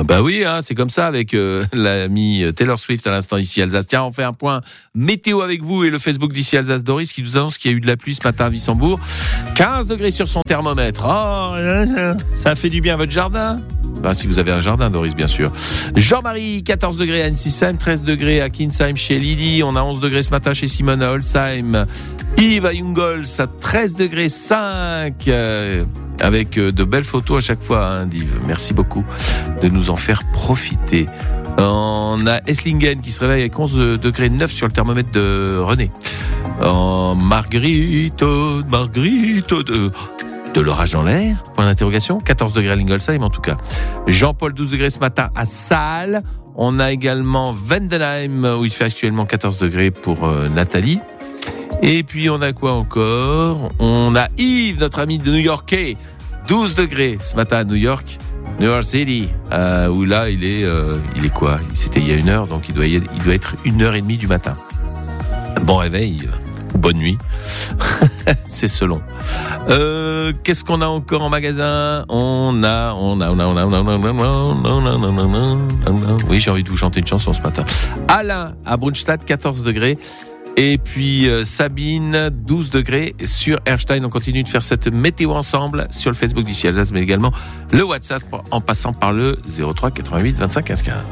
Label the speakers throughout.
Speaker 1: Bah oui, hein, c'est comme ça avec l'ami Taylor Swift à l'instant ici Alsace. Tiens, on fait un point météo avec vous et le Facebook d'ici Alsace Doris qui nous annonce qu'il y a eu de la pluie ce matin à Wissembourg. 15 degrés sur son thermomètre. Oh, ça fait du bien à votre jardin. Bah, si vous avez un jardin, Doris, bien sûr. Jean-Marie, 14 degrés à Ensisheim, 13 degrés à Kinsheim chez Lydie. On a 11 degrés ce matin chez Simone à Holzheim. Yves à Jungols à 13 degrés 5. Avec de belles photos à chaque fois, hein, Yves. Merci beaucoup de nous en faire profiter. On a Esslingen qui se réveille avec 11 degrés 9 sur le thermomètre de René. Marguerite de l'orage dans l'air, point d'interrogation, 14 degrés à Lingolsheim en tout cas. Jean-Paul, 12 degrés ce matin à Salles. On a également Vendenheim où il fait actuellement 14 degrés pour Nathalie. Et puis on a quoi encore ? On a Yves, notre ami de New Yorkais, 12 degrés ce matin à New York City, où là il est quoi ? C'était il y a 1 heure, donc il doit être 1h30 du matin. Bon réveil. Bonne nuit. C'est selon. Qu'est-ce qu'on a encore en magasin ? On a. Oui, j'ai envie de vous chanter une chanson ce matin. Alain à Brunstadt, 14 degrés. Et puis Sabine, 12 degrés sur Erstein. On continue de faire cette météo ensemble sur le Facebook d'ici Alsace, mais également le WhatsApp en passant par le 03 88 25 15 15.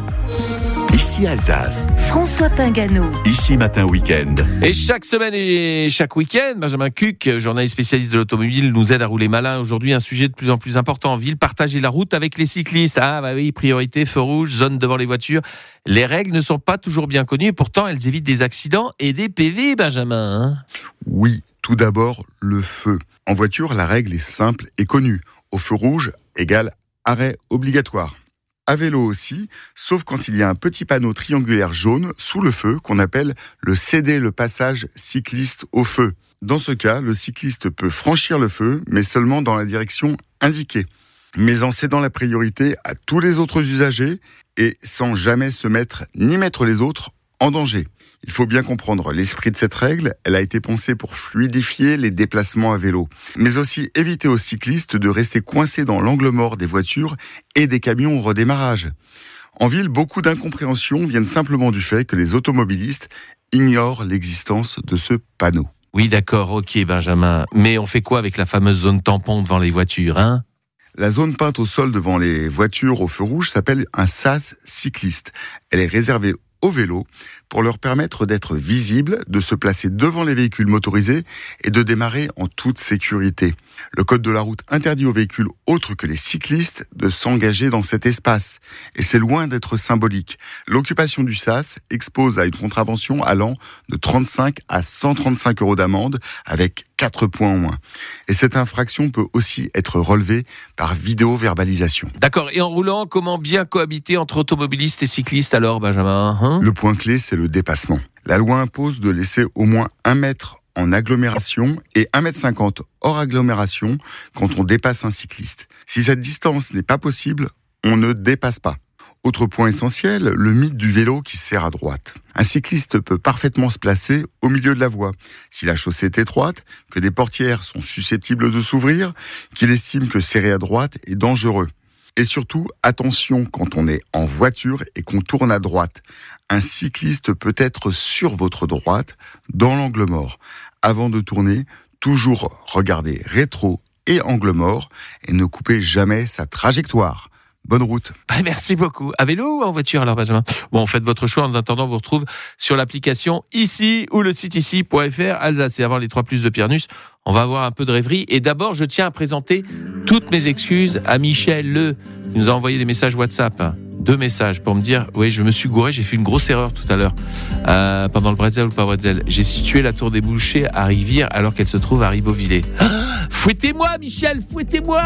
Speaker 2: Ici Alsace.
Speaker 3: François Pingano.
Speaker 2: Ici Matin Week-end.
Speaker 1: Et chaque semaine et chaque week-end, Benjamin Cuc, journaliste spécialiste de l'automobile, nous aide à rouler malin. Aujourd'hui, un sujet de plus en plus important en ville, partager la route avec les cyclistes. Ah bah oui, priorité, feu rouge, zone devant les voitures. Les règles ne sont pas toujours bien connues et pourtant elles évitent des accidents et des PV, Benjamin. Hein ?
Speaker 4: Oui, tout d'abord, le feu. En voiture, la règle est simple et connue. Au feu rouge égale arrêt obligatoire. À vélo aussi, sauf quand il y a un petit panneau triangulaire jaune sous le feu qu'on appelle le céder le passage cycliste au feu. Dans ce cas, le cycliste peut franchir le feu, mais seulement dans la direction indiquée, mais en cédant la priorité à tous les autres usagers et sans jamais se mettre ni mettre les autres en danger. Il faut bien comprendre l'esprit de cette règle, elle a été pensée pour fluidifier les déplacements à vélo, mais aussi éviter aux cyclistes de rester coincés dans l'angle mort des voitures et des camions au redémarrage. En ville, beaucoup d'incompréhensions viennent simplement du fait que les automobilistes ignorent l'existence de ce panneau.
Speaker 1: Oui, d'accord, ok Benjamin, mais on fait quoi avec la fameuse zone tampon devant les voitures, hein ?
Speaker 4: La zone peinte au sol devant les voitures au feu rouge s'appelle un sas cycliste. Elle est réservée au vélo pour leur permettre d'être visibles, de se placer devant les véhicules motorisés et de démarrer en toute sécurité. Le code de la route interdit aux véhicules autres que les cyclistes de s'engager dans cet espace. Et c'est loin d'être symbolique. L'occupation du sas expose à une contravention allant de 35 à 135 € d'amende avec 4 points en moins. Et cette infraction peut aussi être relevée par vidéo-verbalisation.
Speaker 1: D'accord, et en roulant, comment bien cohabiter entre automobilistes et cyclistes alors, Benjamin, hein ?
Speaker 4: Le point clé, c'est le dépassement. La loi impose de laisser au moins 1 mètre en agglomération et 1,50 m hors agglomération quand on dépasse un cycliste. Si cette distance n'est pas possible, on ne dépasse pas. Autre point essentiel, le mythe du vélo qui serre à droite. Un cycliste peut parfaitement se placer au milieu de la voie. Si la chaussée est étroite, que des portières sont susceptibles de s'ouvrir, qu'il estime que serrer à droite est dangereux. Et surtout, attention quand on est en voiture et qu'on tourne à droite. Un cycliste peut être sur votre droite, dans l'angle mort. Avant de tourner, toujours regarder rétro et angle mort et ne coupez jamais sa trajectoire. Bonne route.
Speaker 1: Merci beaucoup. À vélo ou en voiture alors, Benjamin ? Bon, faites votre choix. En attendant, on vous retrouve sur l'application ici ou le site ici.fr Alsace. Et avant les 3 plus de Pierre Nuss, on va avoir un peu de rêverie. Et d'abord, je tiens à présenter toutes mes excuses à Michel Le, qui nous a envoyé des messages WhatsApp. 2 messages pour me dire oui, je me suis gouré, j'ai fait une grosse erreur tout à l'heure pendant le bretzel ou le pas bretzel. J'ai situé la tour des Bouchers à Rivière alors qu'elle se trouve à Ribeauvillé. Fouettez-moi, Michel, fouettez-moi.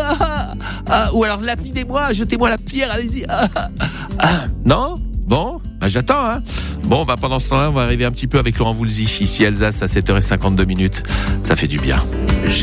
Speaker 1: Ou alors lapidez-moi, jetez-moi la pierre, allez-y. Non ? Bon, j'attends. Hein. Bon, pendant ce temps-là, on va arriver un petit peu avec Laurent Voulzy, ici Alsace à 7h52. Ça fait du bien.